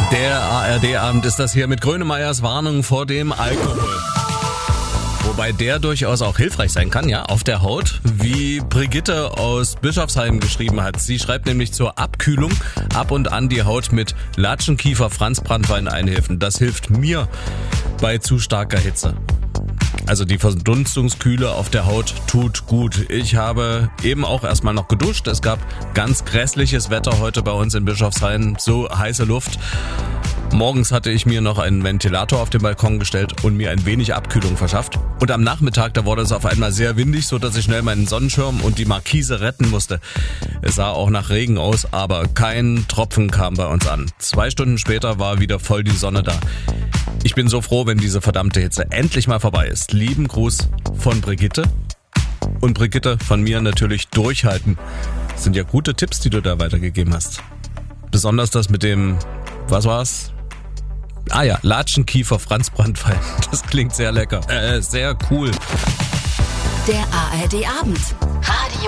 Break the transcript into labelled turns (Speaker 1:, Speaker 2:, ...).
Speaker 1: Der ARD-Abend ist das hier mit Grönemeyers Warnung vor dem Alkohol. Wobei der durchaus auch hilfreich sein kann, ja, auf der Haut, wie Brigitte aus Bischofsheim geschrieben hat. Sie schreibt nämlich zur Abkühlung ab und an die Haut mit Latschenkiefer Franzbranntwein einhelfen. Das hilft mir bei zu starker Hitze. Also die Verdunstungskühle auf der Haut tut gut. Ich habe eben auch erstmal noch geduscht. Es gab ganz grässliches Wetter heute bei uns in Bischofsheim, so heiße Luft. Morgens hatte ich mir noch einen Ventilator auf den Balkon gestellt und mir ein wenig Abkühlung verschafft. Und am Nachmittag, da wurde es auf einmal sehr windig, so dass ich schnell meinen Sonnenschirm und die Markise retten musste. Es sah auch nach Regen aus, aber kein Tropfen kam bei uns an. 2 Stunden später war wieder voll die Sonne da. Ich bin so froh, wenn diese verdammte Hitze endlich mal vorbei ist. Lieben Gruß von Brigitte. Und Brigitte, von mir natürlich durchhalten. Das sind ja gute Tipps, die du da weitergegeben hast. Besonders das mit dem, was war's? Ah ja, Latschenkiefer Franzbranntwein. Das klingt sehr lecker. Sehr cool.
Speaker 2: Der ARD-Abend.